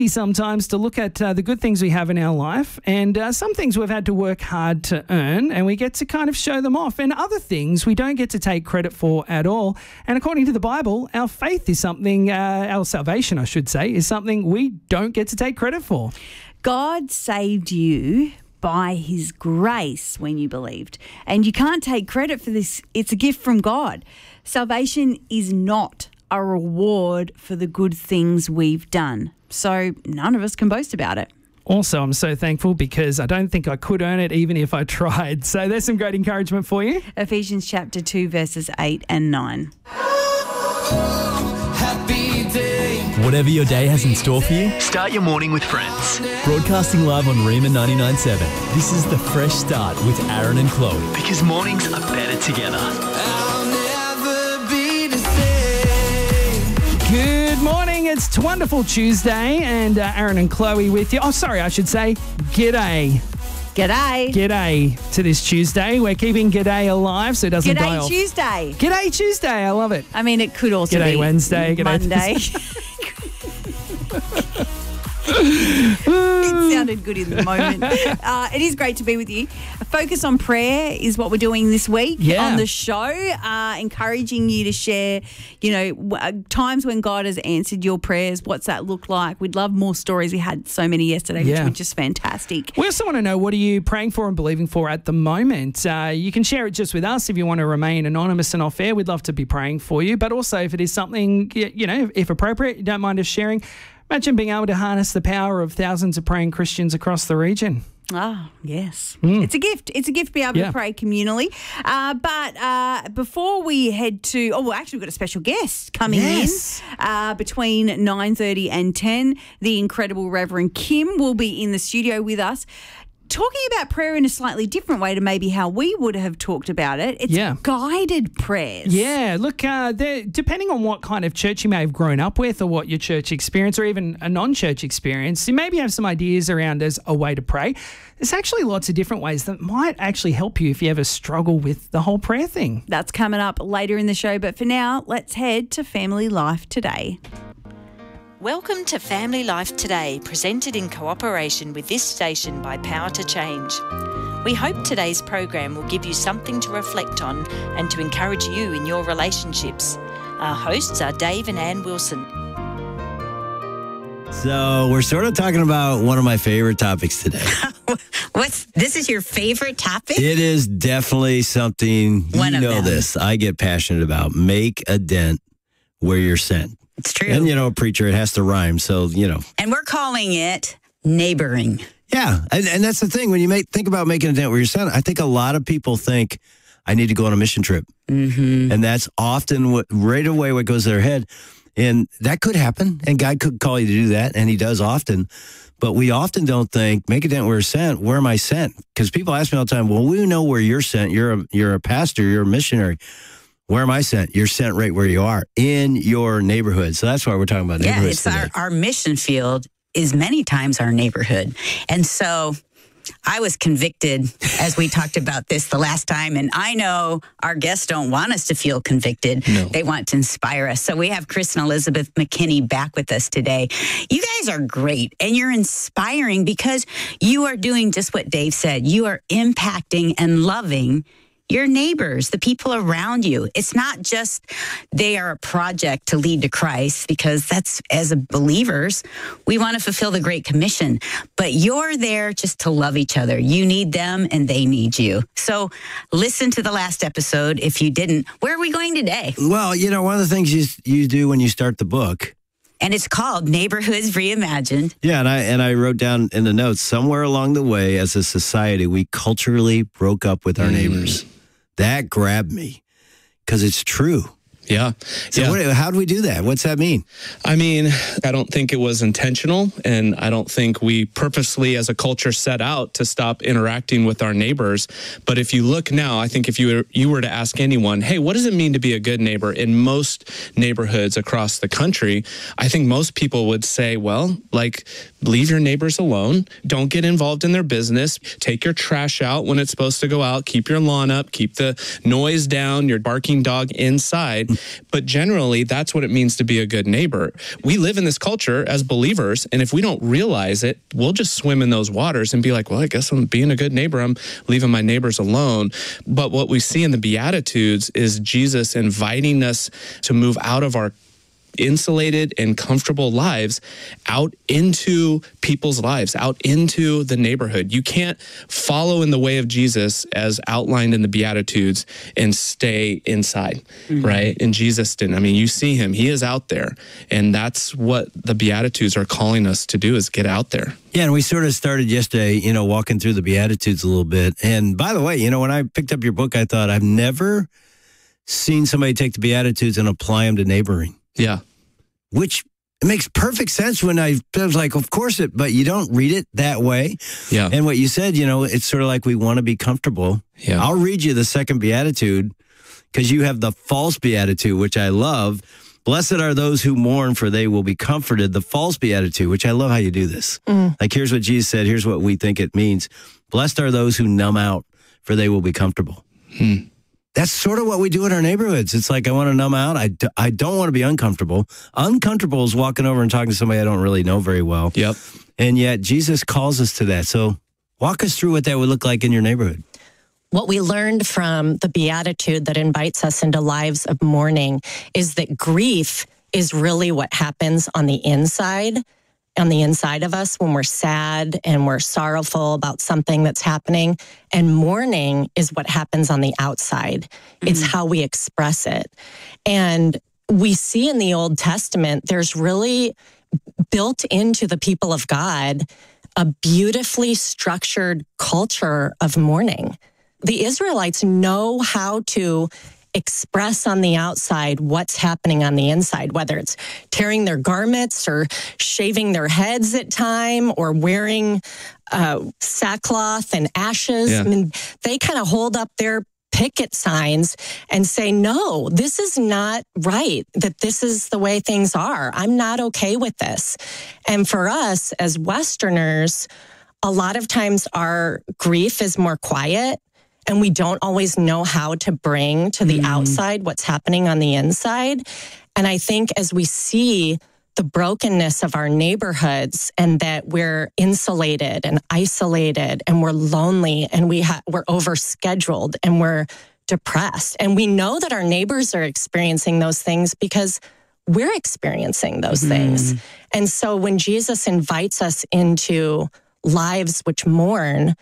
sometimes to look at the good things we have in our life, and some things we've had to work hard to earn, and we get to kind of show them off, and other things we don't get to take credit for at all. And according to the Bible, our faith is something, our salvation, I should say, is something we don't get to take credit for. God saved you by his grace when you believed, and you can't take credit for this. It's a gift from God. Salvation is not a reward for the good things we've done. So none of us can boast about it. Also, I'm so thankful because I don't think I could earn it even if I tried. So there's some great encouragement for you. Ephesians chapter 2, verses 8 and 9. Whatever your day has in store for you, start your morning with Friends. Broadcasting live on Rima 99.7. This is The Fresh Start with Aaron and Chloe. Because mornings are better together. Good morning. It's Wonderful Tuesday, and Aaron and Chloe with you. Oh, sorry, I should say g'day. G'day. G'day to this Tuesday. We're keeping g'day alive so it doesn't die off. G'day Tuesday. G'day Tuesday. I love it. I mean, it could also G'day be Wednesday. G'day Monday. It sounded good in the moment. It is great to be with you. A focus on prayer is what we're doing this week on the show, encouraging you to share, times when God has answered your prayers. What's that look like? We'd love more stories. We had so many yesterday, which were just fantastic. We also want to know, what are you praying for and believing for at the moment? You can share it just with us if you want to remain anonymous and off air. We'd love to be praying for you. But also, if it is something, if appropriate, you don't mind us sharing. Imagine being able to harness the power of thousands of praying Christians across the region. Oh, yes. It's a gift. It's a gift to be able to pray communally. But before we head to... we've got a special guest coming in between 9:30 and 10. The incredible Reverend Kim will be in the studio with us, talking about prayer in a slightly different way to maybe how we would have talked about it. It's guided prayers. Yeah, look, depending on what kind of church you may have grown up with or what your church experience or even a non-church experience, you maybe have some ideas around as a way to pray. There's actually lots of different ways that might actually help you if you ever struggle with the whole prayer thing. That's coming up later in the show, but for now, let's head to Family Life Today. Welcome to Family Life Today, presented in cooperation with this station by Power to Change. We hope today's program will give you something to reflect on and to encourage you in your relationships. Our hosts are Dave and Ann Wilson. So we're sort of talking about one of my favorite topics today. This is your favorite topic? It is definitely something, one of them. This, I get passionate about. Make a dent where you're sent. It's true. And, a preacher, it has to rhyme. So, And we're calling it neighboring. Yeah. And that's the thing. When you think about making a dent where you're sent, I think a lot of people think, I need to go on a mission trip. Mm-hmm. And that's often right away what goes to their head. And that could happen. And God could call you to do that. And he does often. But we often don't think, make a dent where you're sent. Where am I sent? Because people ask me all the time, well, we know where you're sent. You're a pastor. You're a missionary. Where am I sent? You're sent right where you are, in your neighborhood. So that's why we're talking about neighborhoods today. Our mission field is many times our neighborhood. And so I was convicted as we talked about this the last time, and I know our guests don't want us to feel convicted. No. They want to inspire us. So we have Chris and Elizabeth McKinney back with us today. You guys are great, and you're inspiring because you are doing just what Dave said. You are impacting and loving your neighbors, the people around you. It's not just they are a project to lead to Christ, because that's, as believers, we want to fulfill the Great Commission. But you're there just to love each other. You need them and they need you. So listen to the last episode if you didn't. Where are we going today? Well, one of the things you do when you start the book, and it's called Neighborhoods Reimagined. Yeah, and I wrote down in the notes, somewhere along the way as a society, we culturally broke up with our neighbors. That grabbed me because it's true. Yeah. So how do we do that? What's that mean? I mean, I don't think it was intentional, and I don't think we purposely as a culture set out to stop interacting with our neighbors. But if you look now, I think if you were to ask anyone, hey, what does it mean to be a good neighbor in most neighborhoods across the country? I think most people would say, well, leave your neighbors alone. Don't get involved in their business. Take your trash out when it's supposed to go out. Keep your lawn up. Keep the noise down, your barking dog inside. But generally, that's what it means to be a good neighbor. We live in this culture as believers, and if we don't realize it, we'll just swim in those waters and be like, well, I guess I'm being a good neighbor. I'm leaving my neighbors alone. But what we see in the Beatitudes is Jesus inviting us to move out of our insulated and comfortable lives out into people's lives, out into the neighborhood. You can't follow in the way of Jesus as outlined in the Beatitudes and stay inside, right? And Jesus didn't. I mean, you see him. He is out there. And that's what the Beatitudes are calling us to do, is get out there. Yeah, and we sort of started yesterday, walking through the Beatitudes a little bit. And by the way, when I picked up your book, I thought, I've never seen somebody take the Beatitudes and apply them to neighboring. Yeah. Which it makes perfect sense when I was like, of course but you don't read it that way. Yeah. And what you said, it's sort of like we want to be comfortable. Yeah. I'll read you the second Beatitude because you have the false Beatitude, which I love. Blessed are those who mourn, for they will be comforted. The false Beatitude, which I love how you do this. Like, here's what Jesus said. Here's what we think it means. Blessed are those who numb out, for they will be comfortable. That's sort of what we do in our neighborhoods. It's like, I want to numb out. I don't want to be uncomfortable. Uncomfortable is walking over and talking to somebody I don't really know very well. Yep. And yet Jesus calls us to that. So walk us through what that would look like in your neighborhood. What we learned from the Beatitude that invites us into lives of mourning is that grief is really what happens on the inside of us when we're sad and we're sorrowful about something that's happening. And mourning is what happens on the outside. It's how we express it. And we see in the Old Testament, there's really built into the people of God a beautifully structured culture of mourning. The Israelites know how to express on the outside what's happening on the inside, whether it's tearing their garments or shaving their heads at time or wearing sackcloth and ashes. Yeah. I mean, they kind of hold up their picket signs and say, no, this is not right, that this is the way things are. I'm not okay with this. And for us as Westerners, a lot of times our grief is more quiet. And we don't always know how to bring to the outside what's happening on the inside. And I think as we see the brokenness of our neighborhoods and that we're insulated and isolated and we're lonely and we're overscheduled and we're depressed. And we know that our neighbors are experiencing those things because we're experiencing those things. And so when Jesus invites us into lives which mourn,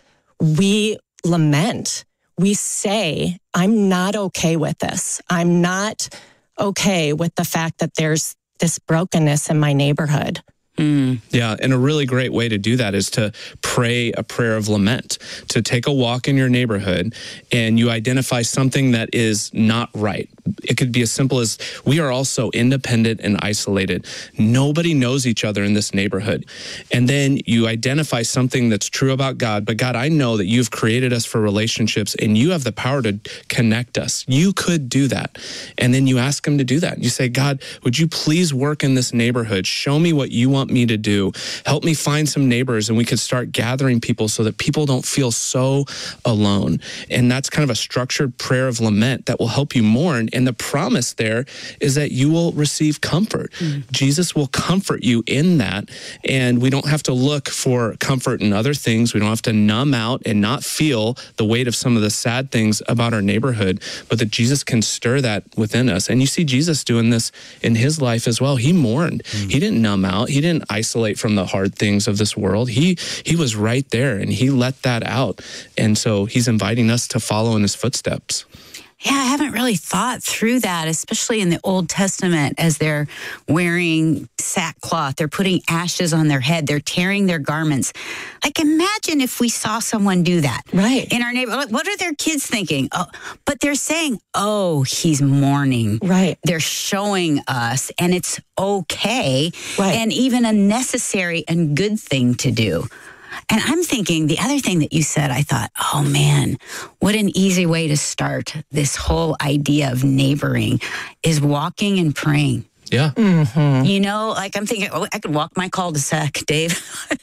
we lament. We say, I'm not okay with this. I'm not okay with the fact that there's this brokenness in my neighborhood. Yeah, and a really great way to do that is to pray a prayer of lament, to take a walk in your neighborhood and you identify something that is not right. It could be as simple as, we are all so independent and isolated. Nobody knows each other in this neighborhood. And then you identify something that's true about God. But God, I know that you've created us for relationships and you have the power to connect us. You could do that. And then you ask him to do that. You say, God, would you please work in this neighborhood? Show me what you want me to do. Help me find some neighbors and we could start gathering people so that people don't feel so alone. And that's kind of a structured prayer of lament that will help you mourn. And the promise there is that you will receive comfort. Jesus will comfort you in that. And we don't have to look for comfort in other things. We don't have to numb out and not feel the weight of some of the sad things about our neighborhood, but that Jesus can stir that within us. And you see Jesus doing this in his life as well. He mourned. He didn't numb out. He didn't isolate from the hard things of this world. He was right there and he let that out. And so he's inviting us to follow in his footsteps. Yeah, I haven't really thought through that, especially in the Old Testament as they're wearing sackcloth, they're putting ashes on their head, they're tearing their garments. Like, imagine if we saw someone do that. Right. In our neighborhood. What are their kids thinking? Oh, but they're saying, oh, he's mourning. Right. They're showing us, and it's okay, right, and even a necessary and good thing to do. And I'm thinking, the other thing that you said, I thought, oh man, what an easy way to start this whole idea of neighboring is walking and praying. Yeah. Mm-hmm. You know, like I'm thinking, I could walk my cul-de-sac, Dave,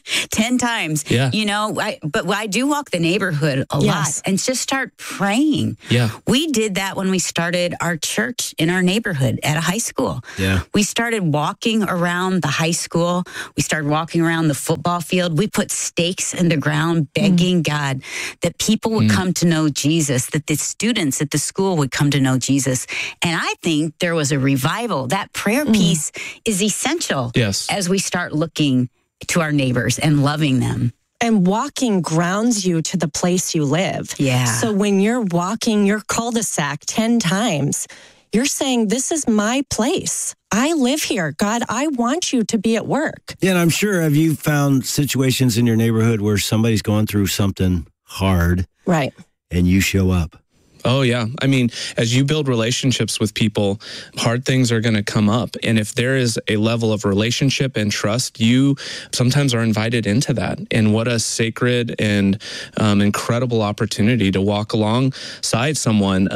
10 times. Yeah. You know, but I do walk the neighborhood a lot and just start praying. Yeah. We did that when we started our church in our neighborhood at a high school. Yeah. We started walking around the high school. We started walking around the football field. We put stakes in the ground, begging God that people would come to know Jesus, that the students at the school would come to know Jesus. And I think there was a revival. That prayer piece is essential as we start looking to our neighbors and loving them. And walking grounds you to the place you live. Yeah. So when you're walking your cul-de-sac 10 times, you're saying, this is my place. I live here. God, I want you to be at work. Yeah, and I'm sure, have you found situations in your neighborhood where somebody's going through something hard, right, and you show up? Oh, yeah. I mean, as you build relationships with people, hard things are going to come up. And if there is a level of relationship and trust, you sometimes are invited into that. And what a sacred and incredible opportunity to walk alongside someone.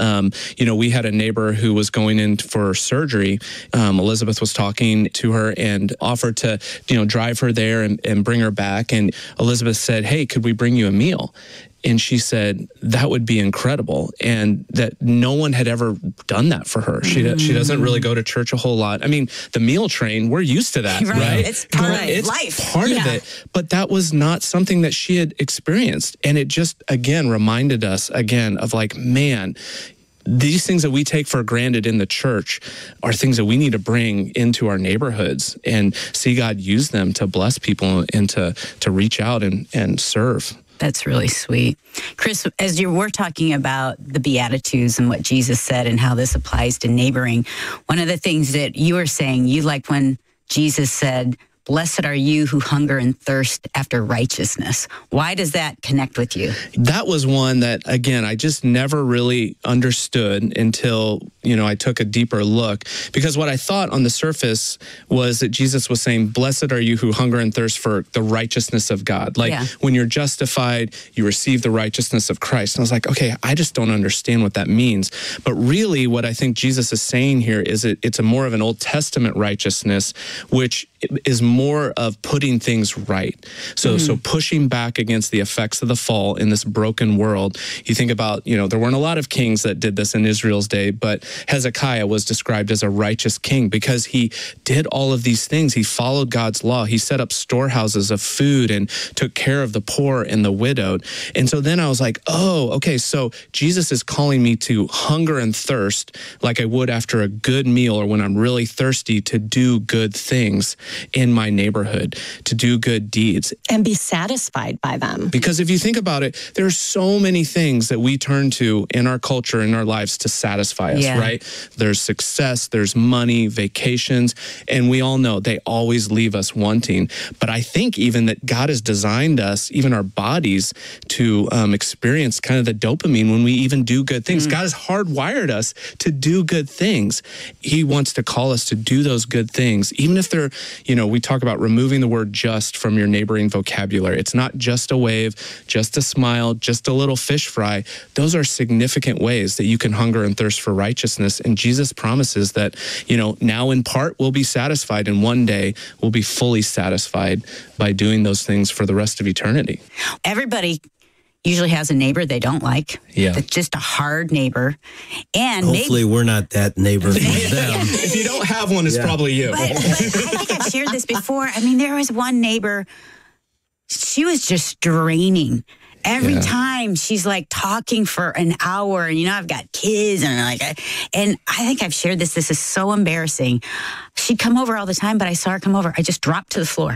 We had a neighbor who was going in for surgery. Elizabeth was talking to her and offered to, drive her there and bring her back. And Elizabeth said, "Hey, could we bring you a meal?" And she said, that would be incredible. And that no one had ever done that for her. She doesn't really go to church a whole lot. I mean, the meal train, we're used to that, right? It's part of life. Part of it. But that was not something that she had experienced. And it just, again, reminded us again of like, man, these things that we take for granted in the church are things that we need to bring into our neighborhoods and see God use them to bless people and to reach out and serve. That's really sweet. Chris, as you were talking about the Beatitudes and what Jesus said and how this applies to neighboring, one of the things that you were saying, you like when Jesus said, "Blessed are you who hunger and thirst after righteousness." Why does that connect with you? That was one that, again, I just never really understood until, I took a deeper look. Because what I thought on the surface was that Jesus was saying, blessed are you who hunger and thirst for the righteousness of God. Like when you're justified, you receive the righteousness of Christ. And I was like, okay, I just don't understand what that means. But really what I think Jesus is saying here is it's a more of an Old Testament righteousness, which is more of putting things right. So pushing back against the effects of the fall in this broken world. You think about, there weren't a lot of kings that did this in Israel's day, but Hezekiah was described as a righteous king because he did all of these things. He followed God's law. He set up storehouses of food and took care of the poor and the widowed. And so then I was like, oh, okay, so Jesus is calling me to hunger and thirst like I would after a good meal or when I'm really thirsty to do good things in my neighborhood, to do good deeds. And be satisfied by them. Because if you think about it, there are so many things that we turn to in our culture, in our lives to satisfy us, right? There's success, there's money, vacations, and we all know they always leave us wanting. But I think even that God has designed us, even our bodies, to experience kind of the dopamine when we even do good things. God has hardwired us to do good things. He wants to call us to do those good things, even if they're, we talk about removing the word just from your neighboring vocabulary. It's not just a wave, just a smile, just a little fish fry. Those are significant ways that you can hunger and thirst for righteousness. And Jesus promises that, now in part we'll be satisfied and one day we'll be fully satisfied by doing those things for the rest of eternity. Everybody usually has a neighbor they don't like. Yeah. That's just a hard neighbor. And hopefully we're not that neighbor for them. If you don't have one, it's probably you. But I think I've shared this before. I mean, there was one neighbor, she was just draining. Every time she's like talking for an hour, and I've got kids, and I think I've shared this. This is so embarrassing. She'd come over all the time, but I saw her come over. I just dropped to the floor.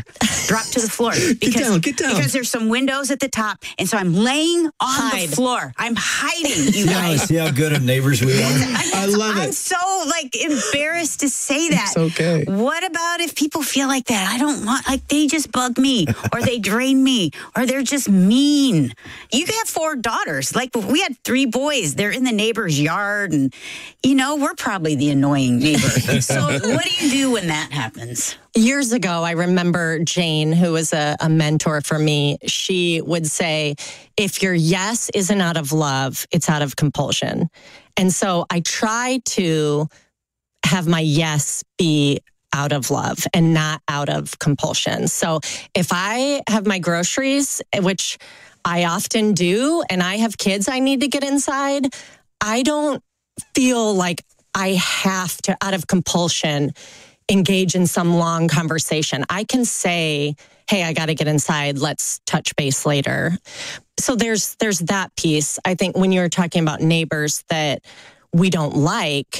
Get down. Because there's some windows at the top, and so I'm laying on the floor. I'm hiding, you guys. See how good of neighbors we are? I love it. I'm so embarrassed to say that. It's okay. What about if people feel like that? I don't want, they just bug me, or they drain me, or they're just mean. You have 4 daughters. We had 3 boys. They're in the neighbor's yard, and we're probably the annoying neighbor. So what do you do when that happens? Years ago, I remember Jane, who was a mentor for me. She would say, if your yes isn't out of love, it's out of compulsion. And so I try to have my yes be out of love and not out of compulsion. So if I have my groceries, which I often do, and I have kids I need to get inside, I don't feel like I have to, out of compulsion, engage in some long conversation. I can say, hey, I got to get inside. Let's touch base later. So there's that piece. I think when you're talking about neighbors that we don't like,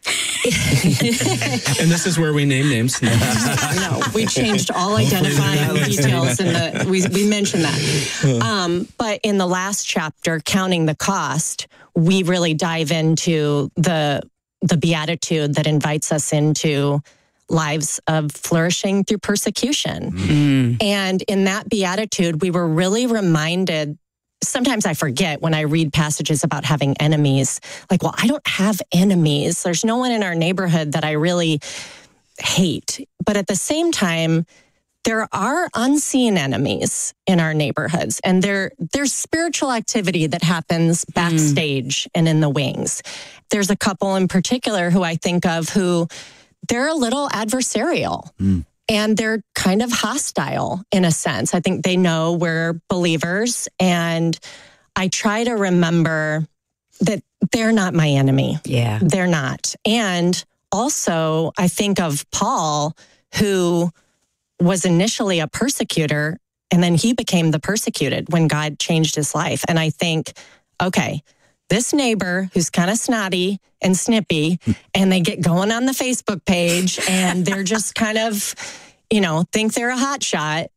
and this is where we name names. No, we changed all identifying details, and we mentioned that. But in the last chapter, Counting the Cost, we really dive into the beatitude that invites us into lives of flourishing through persecution. Mm. And in that beatitude, we were really reminded. Sometimes I forget when I read passages about having enemies, like, well, I don't have enemies. There's no one in our neighborhood that I really hate. But at the same time, there are unseen enemies in our neighborhoods, and there's spiritual activity that happens backstage and in the wings. There's a couple in particular who I think of who they're a little adversarial. And they're kind of hostile in a sense. I think they know we're believers. And I try to remember that they're not my enemy. Yeah. They're not. And also, I think of Paul, who was initially a persecutor, and then he became the persecuted when God changed his life. And I think, okay, this neighbor who's kind of snotty and snippy, and they get going on the Facebook page and they're just kind of, think they're a hot shot.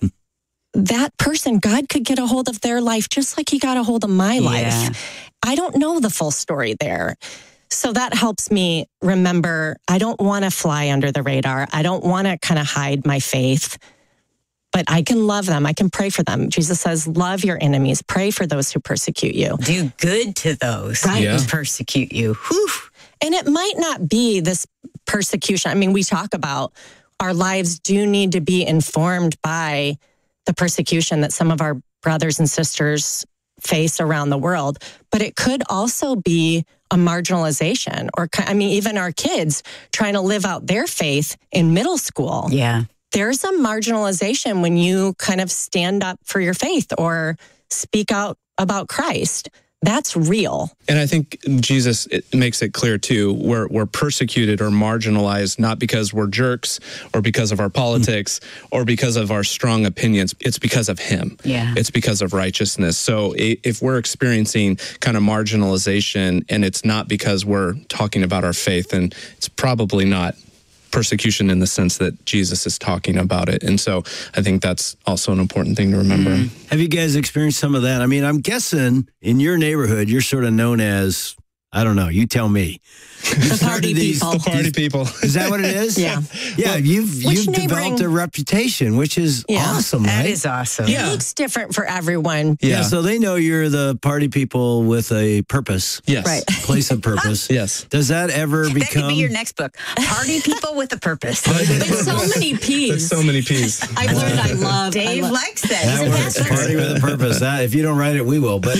That person, God could get a hold of their life just like he got a hold of my life. I don't know the full story there. So that helps me remember I don't want to fly under the radar. I don't want to kind of hide my faith. But I can love them. I can pray for them. Jesus says, love your enemies. Pray for those who persecute you. Do good to those who persecute you. Whew. And it might not be this persecution. I mean, we talk about our lives do need to be informed by the persecution that some of our brothers and sisters face around the world. But it could also be a marginalization or, even our kids trying to live out their faith in middle school. Yeah. There's a marginalization when you kind of stand up for your faith or speak out about Christ. That's real. And I think Jesus makes it clear, too, we're persecuted or marginalized, not because we're jerks or because of our politics or because of our strong opinions. It's because of him. Yeah. It's because of righteousness. So if we're experiencing kind of marginalization and it's not because we're talking about our faith, then it's probably not persecution in the sense that Jesus is talking about it. And so I think that's also an important thing to remember. Have you guys experienced some of that? I mean, I'm guessing in your neighborhood, you're sort of known as, I don't know, you tell me. The party people. The party people. Is that what it is? Yeah. Yeah, well, you've developed a reputation, which is awesome, right? That is awesome. It looks different for everyone. Yeah, so they know you're the party people with a purpose. Yes. Right. Place of purpose. Yes. Does that ever become... That could be your next book. Party people with a purpose. There's so many P's. There's so many P's. I've learned I love. Dave likes that. That works. Party with a purpose. If you don't write it, we will. But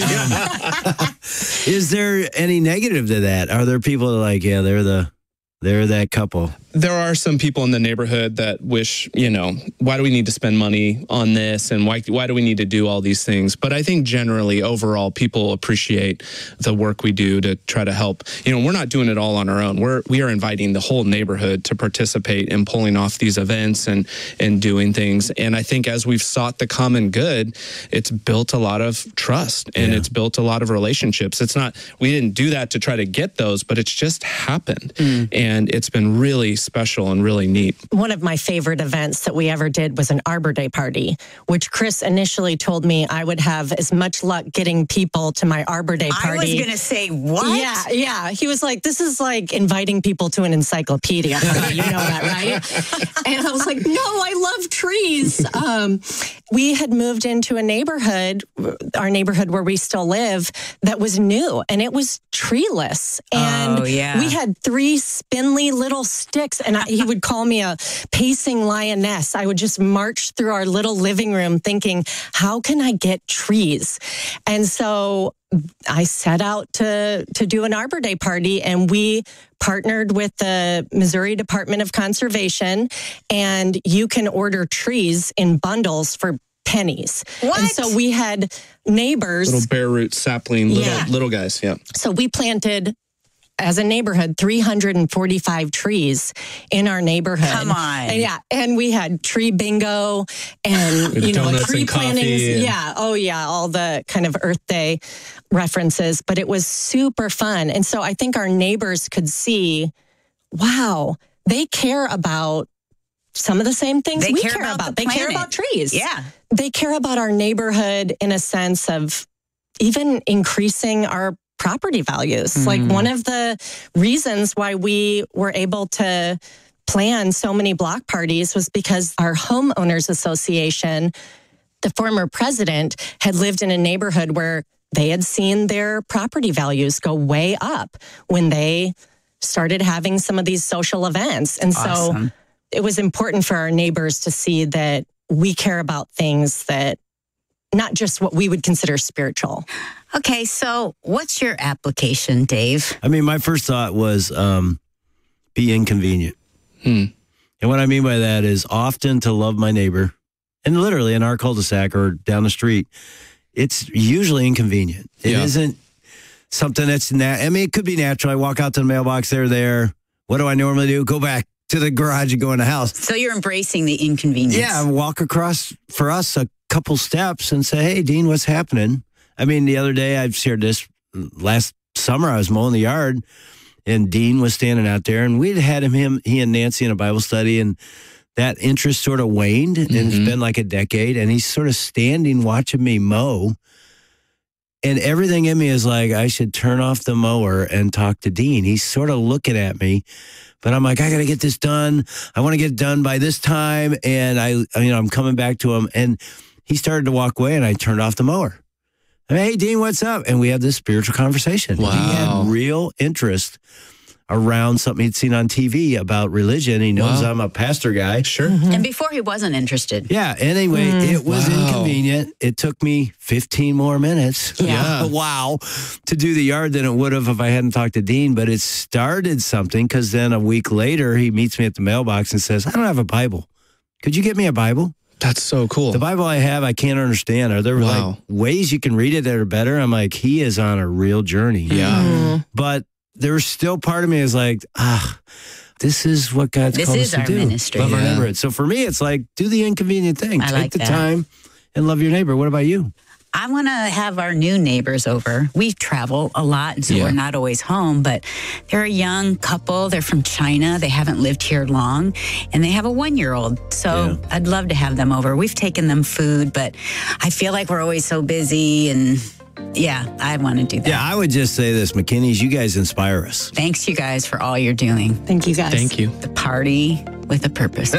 is there any negative to that? Are there people that are like, yeah, they're that couple? There are some people in the neighborhood that wish, why do we need to spend money on this? And why do we need to do all these things? But I think generally, overall, people appreciate the work we do to try to help. We're not doing it all on our own. We are inviting the whole neighborhood to participate in pulling off these events and doing things. And I think as we've sought the common good, it's built a lot of trust and it's built a lot of relationships. It's not, we didn't do that to try to get those, but it's just happened. And it's been really special and really neat. One of my favorite events that we ever did was an Arbor Day party, which Chris initially told me I would have as much luck getting people to my Arbor Day party. I was going to say, what? Yeah. He was like, this is like inviting people to an encyclopedia party. You know that, right? And I was like, no, I love trees. We had moved into a neighborhood, our neighborhood where we still live, that was new, and it was treeless. And we had 3 spindly little sticks, and he would call me a pacing lioness. I would just march through our little living room thinking, how can I get trees? And so I set out to do an Arbor Day party, and we partnered with the Missouri Department of Conservation, and you can order trees in bundles for pennies. What? And so we had neighbors. Little bare root sapling, little guys. Yeah. So we planted, as a neighborhood, 345 trees in our neighborhood. Come on. And we had tree bingo and, tree plantings. All the kind of Earth Day references. But it was super fun. And so I think our neighbors could see, wow, they care about some of the same things we care about. They care about trees. Yeah. They care about our neighborhood in a sense of even increasing our property values. Like one of the reasons why we were able to plan so many block parties was because our homeowners association, the former president, had lived in a neighborhood where they had seen their property values go way up when they started having some of these social events. And so it was important for our neighbors to see that we care about things that not just what we would consider spiritual. Okay, so what's your application, Dave? I mean, my first thought was be inconvenient. And what I mean by that is often to love my neighbor, and literally in our cul-de-sac or down the street, it's usually inconvenient. It isn't something that's, it could be natural. I walk out to the mailbox, they're there. What do I normally do? Go back to the garage and go in the house. So you're embracing the inconvenience. Yeah, walk across for us a couple steps and say, hey, Dean, what's happening? I mean, the other day, I've shared this last summer, I was mowing the yard and Dean was standing out there and we'd had he and Nancy in a Bible study, and that interest sort of waned and it's been like a decade, and he's sort of standing watching me mow, and everything in me is like, I should turn off the mower and talk to Dean. He's sort of looking at me, but I'm like, I got to get this done. I want to get it done by this time. And I'm coming back to him, and he started to walk away and I turned off the mower. Hey, Dean, what's up? And we had this spiritual conversation. Wow. He had real interest around something he'd seen on TV about religion. He knows I'm a pastor guy. Sure. And before he wasn't interested. Yeah. Anyway, it was inconvenient. It took me 15 more minutes. Yeah. To do the yard than it would have if I hadn't talked to Dean. But it started something, because then a week later, he meets me at the mailbox and says, I don't have a Bible. Could you get me a Bible? That's so cool. The Bible I have, I can't understand. Are there like ways you can read it that are better? I'm like, he is on a real journey. Yeah. But there's still part of me is like, this is what God's called us to do. This is our ministry. Love our neighborhood. So for me, it's like, do the inconvenient thing. Take the time and love your neighbor. What about you? I want to have our new neighbors over. We travel a lot, and so we're not always home, but they're a young couple. They're from China. They haven't lived here long, and they have a 1-year-old. So I'd love to have them over. We've taken them food, but I feel like we're always so busy, and I want to do that. Yeah, I would just say this, McKinney's, you guys inspire us. Thanks, you guys, for all you're doing. Thank you, guys. Thank you. The party with a purpose.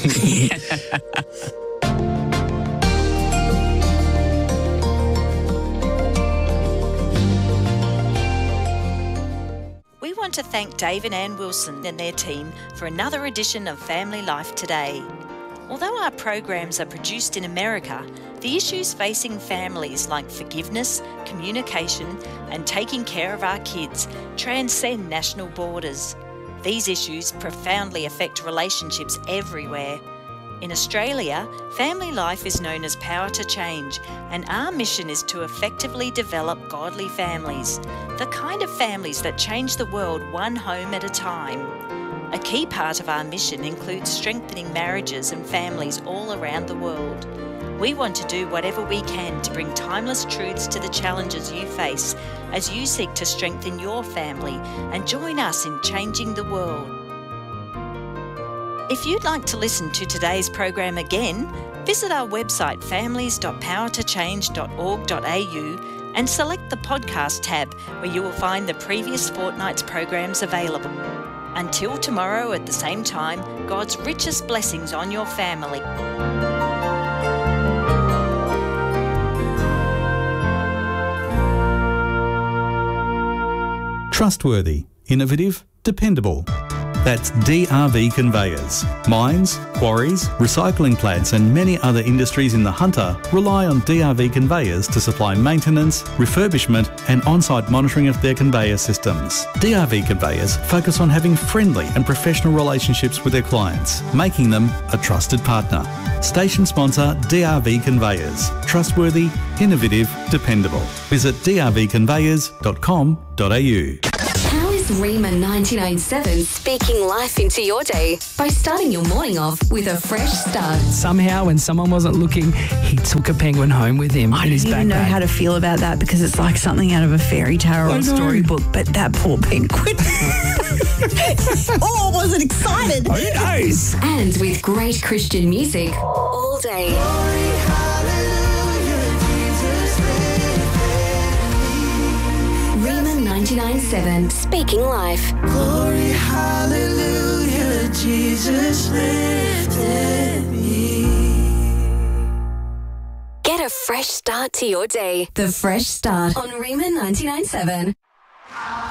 We want to thank Dave and Ann Wilson and their team for another edition of Family Life Today. Although our programs are produced in America, the issues facing families like forgiveness, communication, and taking care of our kids transcend national borders. These issues profoundly affect relationships everywhere. In Australia, Family Life is known as Power to Change, and our mission is to effectively develop godly families, the kind of families that change the world one home at a time. A key part of our mission includes strengthening marriages and families all around the world. We want to do whatever we can to bring timeless truths to the challenges you face as you seek to strengthen your family and join us in changing the world. If you'd like to listen to today's program again, visit our website families.powertochange.org.au and select the podcast tab, where you will find the previous fortnight's programs available. Until tomorrow at the same time, God's richest blessings on your family. Trustworthy, innovative, dependable. That's DRV Conveyors. Mines, quarries, recycling plants and many other industries in the Hunter rely on DRV Conveyors to supply maintenance, refurbishment and on-site monitoring of their conveyor systems. DRV Conveyors focus on having friendly and professional relationships with their clients, making them a trusted partner. Station sponsor DRV Conveyors. Trustworthy, innovative, dependable. Visit drvconveyors.com.au. How is Rima 99.7 speaking life into your day by starting your morning off with a fresh start? Somehow, when someone wasn't looking, he took a penguin home with him in his backpack. I don't even know how to feel about that because it's like something out of a fairy tale or a storybook, but that poor penguin. Oh, I wasn't excited. Who knows? And with great Christian music all day. Rima 99.7 speaking life. Glory, hallelujah, Jesus lifted me. Get a fresh start to your day. The Fresh Start on Rima 99.7.